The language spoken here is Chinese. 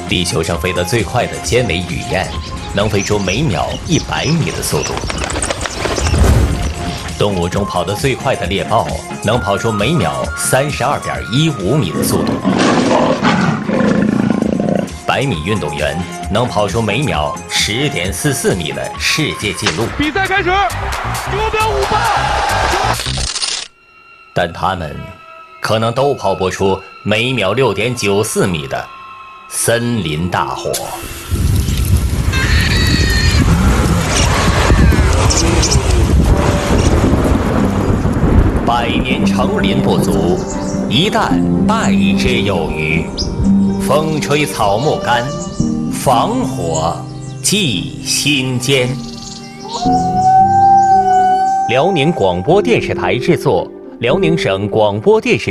地球上飞得最快的尖尾雨燕，能飞出每秒100米的速度。动物中跑得最快的猎豹，能跑出每秒32.15米的速度。100米运动员能跑出每秒10.44米的世界纪录。 比赛开始，9秒58。 但他们可能都跑不出每秒6.94米的森林大火。100年成林不足，一旦败之有余。风吹草木干，防火祭心间。辽宁广播电视台制作，辽宁省广播电视